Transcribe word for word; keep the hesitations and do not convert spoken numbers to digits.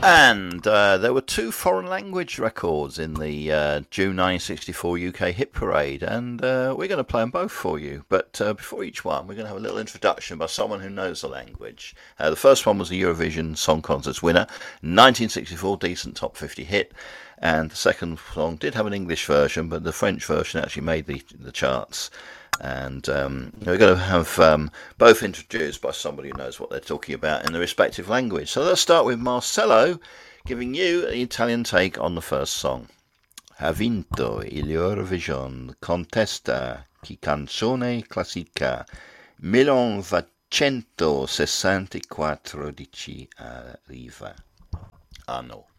And uh, there were two foreign language records in the uh, June nineteen sixty-four U K Hit Parade, and uh, we're going to play them both for you. But uh, before each one, we're going to have a little introduction by someone who knows the language. Uh, the first one was the Eurovision Song Contest winner, nineteen sixty-four, decent top fifty hit. And the second song did have an English version, but the French version actually made the, the charts. And um, we're going to have um, both introduced by somebody who knows what they're talking about in the respective language. So let's start with Marcello giving you the Italian take on the first song. Ha vinto il Eurovision Contesta chi canzone classica millenovecentosessantaquattro dici arriva. Ah no.